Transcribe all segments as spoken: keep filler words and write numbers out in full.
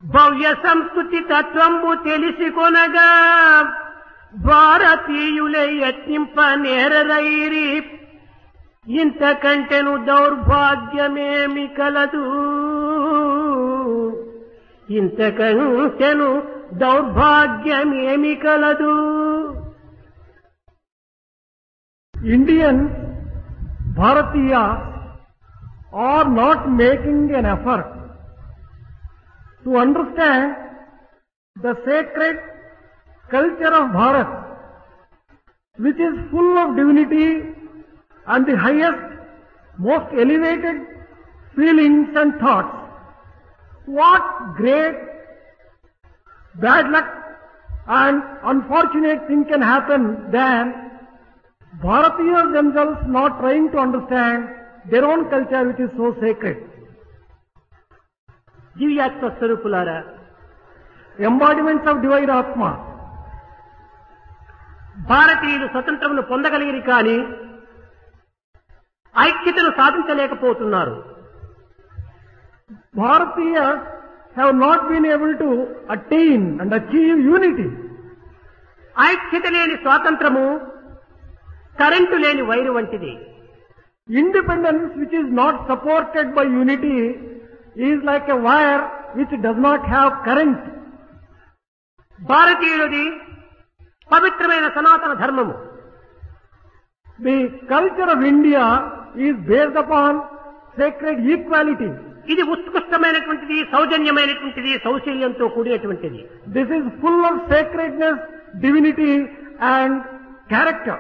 భవ్య సంస్కృతి తత్వంబు తెలిసికొనగా భారతీయులే యత్నింప నేరరైరి ఇంతకంటెను దౌర్భాగ్యమేమి కలదు ఇంతకంటెను దౌర్భాగ్యమేమి కలదు. Indian Bharatiya are not making an effort to understand the sacred culture of Bharat, which is full of divinity and the highest, most elevated feelings and thoughts. What great bad luck and unfortunate thing can happen than Bharatiyas themselves not trying to understand their own culture, which is so sacred. దివ్యాత్మ స్వరూపులారా, Embodiments of divine Atma. భారతీయులు స్వతంత్రమును పొందగలిగిరి కానీ ఐక్యతను సాధించలేకపోతున్నారు. Bharatiyas have not been able to attain and achieve unity. ఐక్యత లేని స్వాతంత్రము current లేని wire వంటిది. Independence which is not supported by unity is like a wire which does not have current. భారతీయులది పవిత్రమైన సనాతన ధర్మము. The culture of India is based upon sacred equality. ఇది ఉత్కృష్టమైనటువంటిది, సౌజన్యమైనటువంటిది, సౌశల్యంతో కూడినటువంటిది. This is full of sacredness, divinity and character.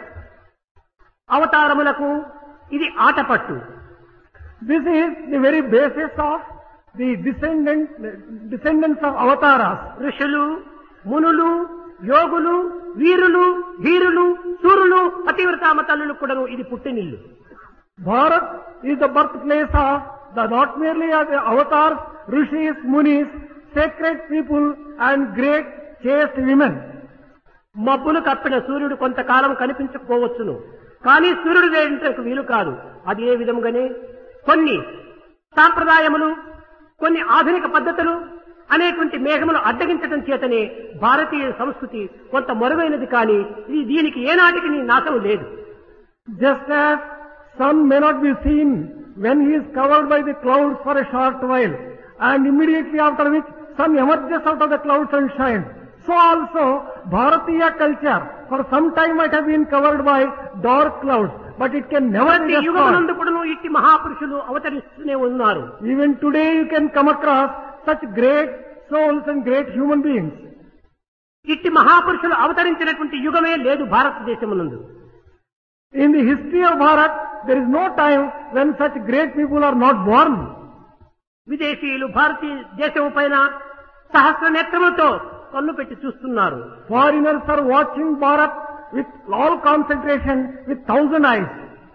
అవతారములకు ఇది Athapaththu. This is the very basis of the descendant, descendants of avatars. ఋషులు, మునులు, యోగులు, వీరులు, ధీరులు, సూరులు, పతివ్రతామ తల్లులు కూడాను ఇది పుట్టినిల్లు. Bharat is the birthplace of the not merely of the avatars, rishis, munis, sacred people and great chaste women. మబ్బులు కప్పిన సూర్యుడు కొంతకాలం కనిపించకపోవచ్చును, కానీ సూర్యుడు వేయటకు వీలు కాదు. అది ఏ విధంగానే కొన్ని సాంప్రదాయములు, కొన్ని ఆధునిక పద్ధతులు అనేటువంటి మేఘములు అడ్డగించడం చేతనే భారతీయ సంస్కృతి కొంత మరుగైనది, కానీ ఇది దీనికి ఏనాటికి నాశనం లేదు. Just as sun may not be seen when he is covered by the clouds for a short while, and immediately after which sun emerges out of the clouds and shines, so also Bharatiya culture for some time might have been covered by dark clouds, but it can never be destroyed. యుగమునందు కూడాను ఇట్టి మహాపురుషులు అవతరిస్తూనే ఉన్నారు. Even today you can come across such great souls and great human beings. ఇట్టి మహాపురుషులు అవతరించినటువంటి యుగమే లేదు భారతదేశమునందు. In the history of Bharat, there is no time when such great people are not born. విదేశీయులు భారతీయ దేశం పైన సహస్ర నేత్రములతో కన్ను పెట్టి చూస్తున్నారు. Foreigners are watching Bharat with all concentration, with thousand eyes.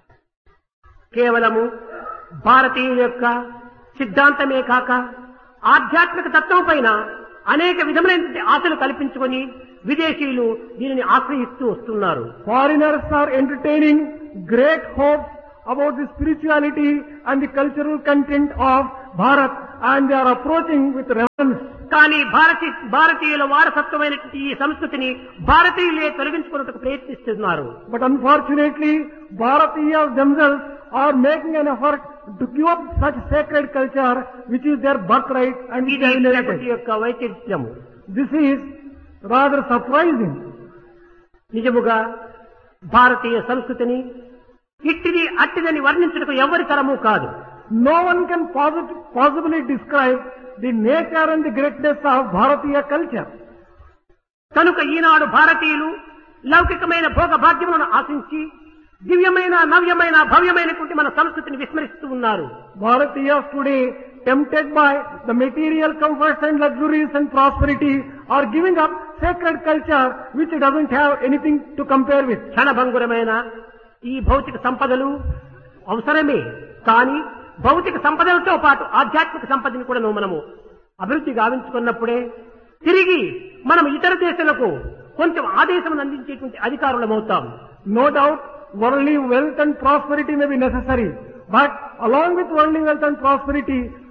కేవలము భారతీయుల యొక్క సిద్ధాంతమే కాక ఆధ్యాత్మిక తత్వం పైన అనేక విధములైన ఆశలు కల్పించుకొని విదేశీయులు దీనిని ఆశ్రయిస్తూ వస్తున్నారు. Foreigners are entertaining great hopes about the spirituality and the cultural content of Bharat, and they are approaching with reverence. కానీ భారతీ భారతీయుల వారసత్వమైనటువంటి ఈ సంస్కృతిని భారతీయులే తొలగించుకున్నట్టుకు ప్రయత్నిస్తున్నారు. But unfortunately, Bharatiyas themselves are making an effort to give up such sacred culture which is their birthright and ఇది their ప్రకృతి inheritance. యొక్క వైచిత్ర్యము. This is rather surprising. నిజముగా భారతీయ సంస్కృతిని ఇట్టిది అట్టిదని వర్ణించుటకు ఎవరి తరము కాదు. No one can posit- possibly describe the nature and the greatness of Bharatiya culture. కనుక ఈనాడు భారతీయులు లౌకికమైన భోగ భాగ్యములను ఆశించి దివ్యమైన, నవ్యమైన, భవ్యమైనటువంటి మన సంస్కృతిని విస్మరిస్తూ ఉన్నారు. Bharatiyas today, tempted by the material comforts and luxuries and prosperity, are giving up sacred culture which doesn't have anything to compare with. క్షణభంగురమైన ఈ భౌతిక సంపదలు అవసరమే, కానీ భౌతిక సంపదలతో పాటు ఆధ్యాత్మిక సంపదని కూడా మనము అభివృద్ధి గావించుకున్నప్పుడే తిరిగి మనం ఇతర దేశాలకు కొంచెం ఆదేశం అందించేటువంటి అధికారులమవుతాం. No doubt, worldly wealth and prosperity may be necessary, but along with worldly wealth and prosperity,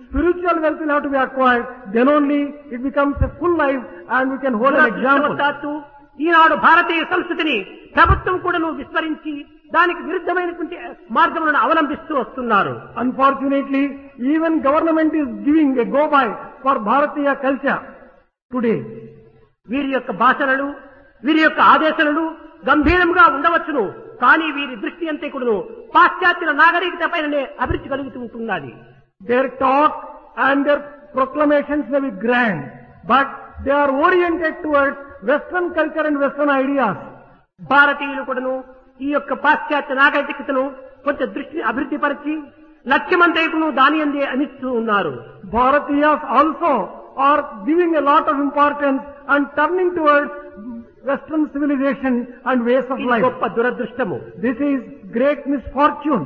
spiritual wealth will have to be acquired, then only it becomes a full life and we can hold an example. దురదృష్టవశాత్తు ఈనాడు భారతీయ సంస్కృతిని ప్రభుత్వం కూడాను విస్మరించి దానికి విరుద్ధమైనటువంటి మార్గములను అవలంబిస్తూ వస్తున్నారు. Unfortunately, even government is giving a go-by for Bharatiya culture today. వీరి యొక్క భాషణలు, వీరి యొక్క ఆదేశాలు గంభీరంగా ఉండవచ్చును, కానీ వీరి దృష్టి అంతే కూడాను పాశ్చాత్య నాగరికత పైననే అభివృద్ధి కలుగుతూ ఉంటున్నది. Their talk and their proclamations may be grand, but they are oriented towards Western culture and Western ideas. భారతీయులు కూడాను ఈ యొక్క పాశ్చాత్య నాగరికతను కొంచెం దృష్టిని అభివృద్ధి పరిచి లక్ష్యమంతేకును దాని అందే అనిస్తూ ఉన్నారు. Bharatiyas also are giving a lot of importance and turning towards Western civilization and ways of ఇది life. గొప్ప దురదృష్టము. This is great misfortune.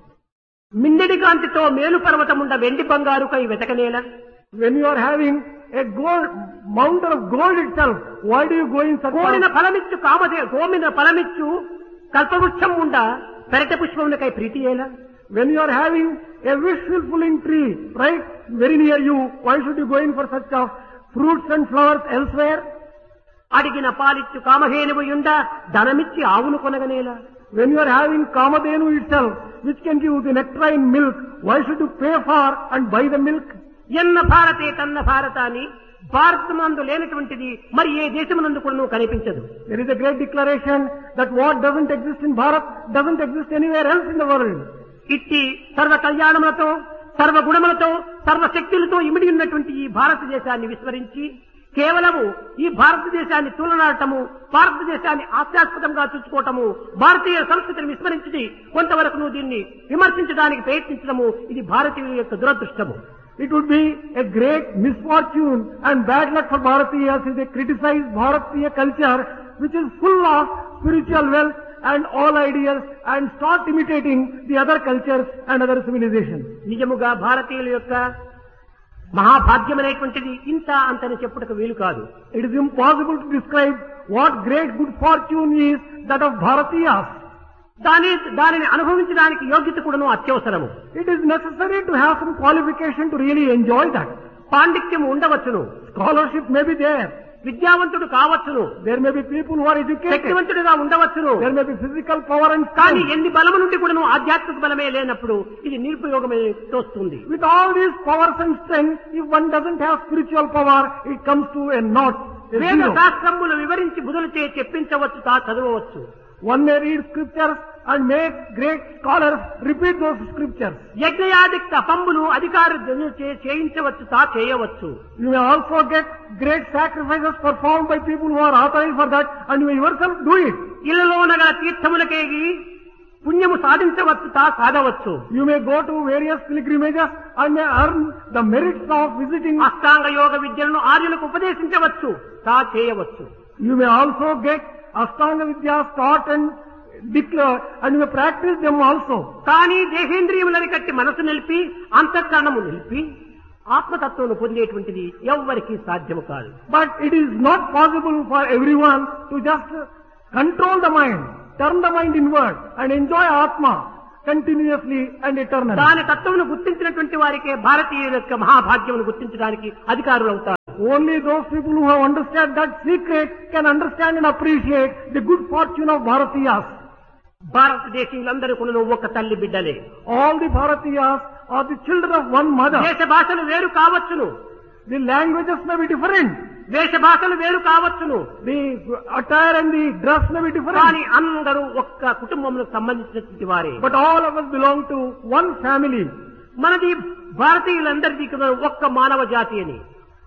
మిన్నడి కాంతితో మేలు పర్వతముండ వెండి బంగారుకై వెతకనేల. When you are having a gold mountain of gold itself, why do you go in such కోరిన a... ఫలమిచ్చు కామదే గోమిన ఫలమిచ్చు కల్పవృక్షం ఉండ పెరట పుష్పమునకై ప్రీతి ఏలా. When you are having a wish fulfilling tree right very near you, why should you go in for such of fruits and flowers elsewhere? అడిగిన పాలిచ్చు కామహేనువు యుండ ధనమిచ్చి ఆవును కొనగనేలా. When you are having Kamadhenu itself, which can give the nectarine milk, why should you pay for and buy the milk? ఎన్న భారతే తన్న భారత అని భారతమందు లేనటువంటిది మరి ఏ దేశమునందు కూడా కనిపించదు. There is a great declaration that what doesn't exist in Bharat doesn't exist anywhere else in the world. ఇట్టి సర్వ కళ్యాణములతో సర్వ గుణములతో సర్వ శక్తులతో ఇమిడి ఉన్నటువంటి ఈ భారతదేశాన్ని విస్మరించి కేవలము ఈ భారతదేశాన్ని తూలనాడటము, భారతదేశాన్ని హాస్యాస్పదంగా చూసుకోవటము, భారతీయ సంస్కృతిని విస్మరించి కొంతవరకు దీన్ని విమర్శించడానికి ప్రయత్నించడము ఇది భారతీయుల యొక్క దురదృష్టము. It would be a great misfortune and bad luck for Bharatiyas if they criticize Bharatiya culture, which is full of spiritual wealth and all ideas, and start imitating the other cultures and other civilizations. నిజముగా భారతీయుల యొక్క మహాభాగ్యమైనటువంటిది ఇంత అంతని చెప్పుటకు వీలు కాదు. It is impossible to describe what great good fortune is that of Bharatiyas. దాని దానిని అనుభవించడానికి యోగ్యత కూడాను అత్యవసరము. It is necessary to have some qualification to really enjoy that. పాండిత్యం ఉండవచ్చును, Scholarship may be there. విద్యావంతుడు కావచ్చును, There may be people who are educated. శక్తివంతుడిగా ఉండవచ్చును. There may be physical power and కానీ strength. ఎన్ని బలము నుండి కూడాను ఆధ్యాత్మిక బలమే లేనప్పుడు ఇది నిరుపయోగమే తోస్తుంది. With all these powers and strength, if one doesn't have spiritual power, it comes to a naught, a వేద zero. శాస్త్రములు వివరించి బుధులచే చెప్పించవచ్చు, తా చదవవచ్చు. One may read scriptures and make great scholars repeat those scriptures. యజ్ఞయాది తపంబులు అధికారులు చేయించవచ్చు, తా చేయవచ్చు. You may also get great sacrifices performed by people who are authorized for that, and you may yourself do it. ఇళ్లలో నగల తీర్థములకేగి పుణ్యము సాధించవచ్చు, తా సాధవచ్చు. You may go to various pilgrimages and may earn the merits of visiting. అష్టాంగ యోగ విద్యలను ఆర్యులకు ఉపదేశించవచ్చు, తా చేయవచ్చు. You may also get Ashtanga Vidyas taught and declared, and you may practice them also. కానీ దేహేంద్రియములని కట్టి మనసు నిలిపి అంతఃకరణము నిలిపి ఆత్మతత్వము పొందేటువంటిది ఎవ్వరికీ సాధ్యము కాదు. But it is not possible for everyone to just control the mind, turn the mind inward and enjoy Atma continuously and eternally. దాని తత్వమును గుర్తించినటువంటి వారికే భారతీయుల యొక్క మహాభాగ్యమును గుర్తించడానికి అధికారులు అవుతారు. Only those people who have understood that secret can understand and appreciate the good fortune of Bharatiyas. భారతదేశీయులందరూ కూడా ఒక తల్లి బిడ్డలే. All the Bharatiyas are the children of one mother. దేశ భాషలు వేరు కావచ్చును, The languages may be different. వేష భాషలు వేరు కావచ్చును, The attire and the dress may be different. కానీ అందరూ ఒక్క కుటుంబములకు సంబంధించినటువంటి వారే. But all of us belong to one family. మనది భారతీయులందరిది కూడా ఒక్క మానవ జాతి అని.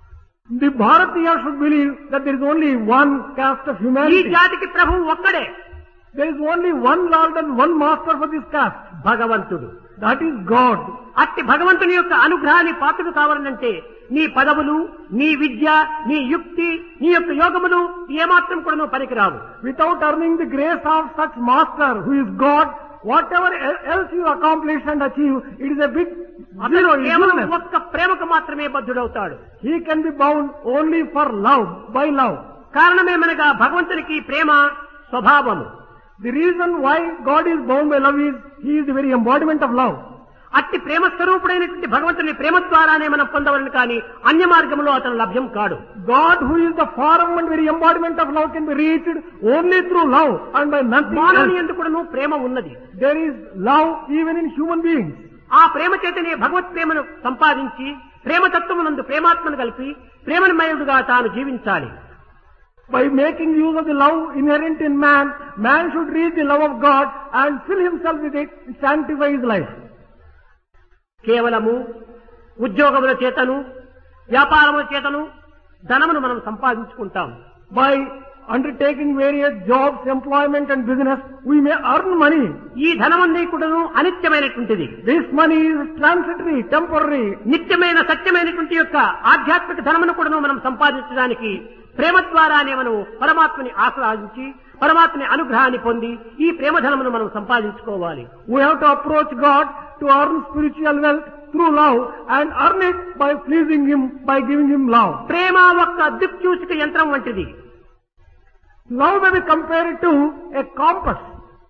The Bharatiyas should believe that there is only one caste of ఈ humanity. జాతికి ప్రభువు ఒక్కడే, There is only one Lord and one Master for this caste. భగవంతుడు. That is God. అట్టి భగవంతుని యొక్క అనుగ్రహాన్ని పాత్రలు కావాలంటే నీ పదవులు, నీ విద్య, నీ యుక్తి, నీ యొక్క యోగములు ఏమాత్రం కూడా పనికిరావు. Without earning the grace of such Master who is God, whatever else you accomplish and achieve, it is a big అతను zero. కేవలం useless. ఒక్క ప్రేమకు మాత్రమే బద్ధుడవుతాడు. He can be bound only for love, by love. కారణమేమనగా భగవంతునికి ప్రేమ స్వభావము. The reason why God is bound by love is He is the very embodiment of love. అట్టి ప్రేమ స్వరూపుడైనటువంటి భగవంతుని ప్రేమ ద్వారానే మనం పొందవలని కానీ అన్య మార్గంలో అతను లభ్యం కాడు. God, who is the form and very embodiment of love, can be reached only through love and by nothing మానవుని else. ఎందుకును ప్రేమ ఉన్నది. There is love even in human beings. ఆ ప్రేమ చేతనే భగవత్ ప్రేమను సంపాదించి ప్రేమతత్వమునందు ప్రేమాత్మను కలిపి ప్రేమమయుడుగా తాను జీవించాలి. By making use of the love inherent in man, man should reach the love of God and fill himself with it, sanctify his life. కేవలము ఉద్యోగముల చేతను వ్యాపారముల చేతను ధనమును మనం సంపాదించుకుంటాం. By undertaking various jobs, employment and business, we may earn money. ఈ ధనమన్నీ కూడాను అనిత్యమైనటువంటిది. This money is transitory, temporary. నిత్యమైన సత్యమైనటువంటి యొక్క ఆధ్యాత్మిక ధనమును కూడాను మనం సంపాదించడానికి ప్రేమ ద్వారానే మనం పరమాత్మని ఆశ్రయించి పరమాత్మని అనుగ్రహాన్ని పొంది ఈ ప్రేమ ధనమును మనం సంపాదించుకోవాలి. We have to approach God to earn spiritual wealth through love and earn it by pleasing Him, by giving Him love. ప్రేమ ఒక్క దిక్సూచిక యంత్రం వంటిది. Love may be compared to a compass.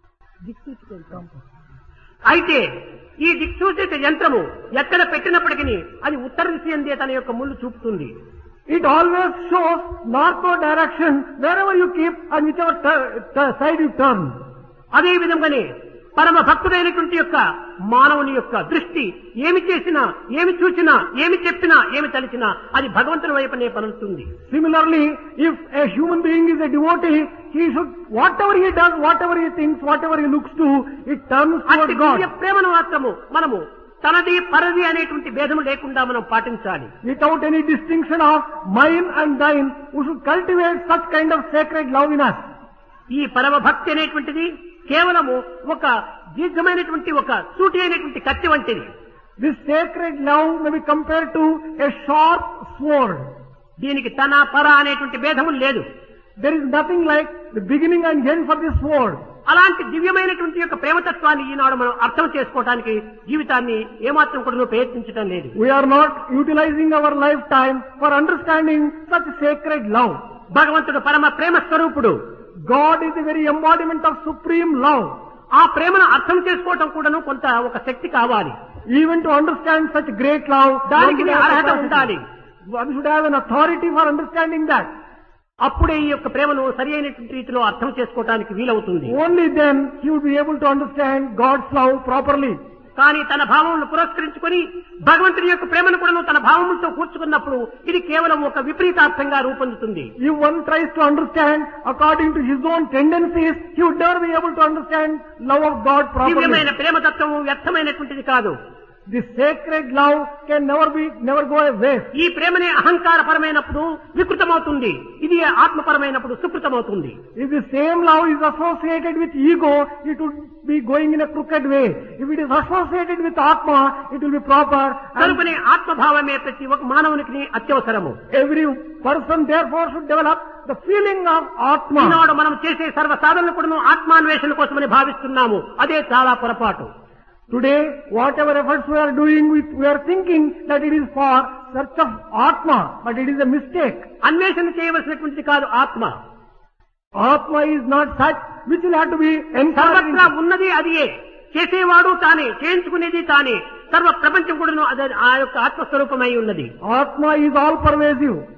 అయితే ఈ దిక్సూచిక యంత్రము ఎక్కడ పెట్టినప్పటికీ అది ఉత్తర దిశ ఎందే తన యొక్క ముళ్ళు చూపుతుంది. It always shows northward direction wherever you keep and whichever tur- tur- side you turn. అదే విధంగానే పరమ భక్తుడైనటువంటి యొక్క మానవుని యొక్క దృష్టి ఏమి చేసినా ఏమి చూసినా ఏమి చెప్పినా ఏమి తలిచినా అది భగవంతుని వైపునే పలుకుతుంది. Similarly, if a human being is a devotee, he should, whatever he does, whatever he thinks, whatever he looks to, it turns అట్టి toward God. దివ్య ప్రేమను మాత్రము మనము తనది పరది అనేటువంటి భేదము లేకుండా మనం పాటించాలి. Without any distinction of mine and thine, we should cultivate such kind of sacred love in us. ఈ పరమ భక్తి అనేటువంటిది కేవలము ఒక దీర్ఘమైనటువంటి ఒక సూటి అయినటువంటి కత్తి వంటిది. This sacred love may be compared to a sharp sword. దీనికి తన పర అనేటువంటి భేదము లేదు. There is nothing like the beginning and end for this sword. అలాంటి దివ్యమైనటువంటి యొక్క ప్రేమతత్వాన్ని ఈనాడు మనం అర్థం చేసుకోవడానికి జీవితాన్ని ఏమాత్రం కూడా ప్రయత్నించడం లేదు. We are not utilizing our lifetime for understanding such sacred love. భగవంతుడు పరమ ప్రేమ స్వరూపుడు. God is the very embodiment of supreme love. ఆ ప్రేమను అర్థం చేసుకోవటం కూడాను కొంత ఒక శక్తి కావాలి. Even to understand such great love, దానికి one should have అర్హత capacity. ఉండాలి. One should have an authority for understanding that. అప్పుడే ఈ యొక్క ప్రేమను సరి అయినటువంటి రీతిలో అర్థం చేసుకోవటానికి వీలవుతుంది. Only then he would be able to understand God's love properly. కానీ తన భావములను పురస్కరించుకొని భగవంతుని యొక్క ప్రేమను కూడా తన భావములతో కూర్చుకున్నప్పుడు ఇది కేవలం ఒక విపరీతార్థంగా రూపొందుతుంది. If one tries to understand according to his own tendencies, he would never be able to understand love of God properly. దివ్యమైన ప్రేమతత్వము వ్యర్థమైనటువంటిది కాదు. This sacred love can never be, never go away. ఈ ప్రేమనే అహంకారపరమైనప్పుడు వికృతమవుతుంది, ఇది ఆత్మపరమైనప్పుడు సుకృతమవుతుంది. If the same love is associated with ego, it would be going in a crooked way. If it is associated with Atma, it will be proper. And కనుకనే ఆత్మభావమే ప్రతి ఒక్క మానవునికి అత్యవసరము. every person therefore should develop the feeling of Atma. ఈనాడు మనం చేసే సర్వ సాధనలు కూడా ఆత్మాన్వేషణ కోసమని భావిస్తున్నాము. అదే చాలా పొరపాటు. Today, whatever efforts we are doing, we, we are thinking that it is for search of Atma, but it is a mistake. అన్వేషణ చేయవలసినటువంటిది కాదు ఆత్మ. Atma is not such which will have to be encountered. సర్వత్రా ఉన్నది అదియే, చేసేవాడు తానే, చేయించుకునేది తానే, సర్వ ప్రపంచం కూడా ఆ యొక్క ఆత్మస్వరూపమై ఉన్నది. Atma is all pervasive.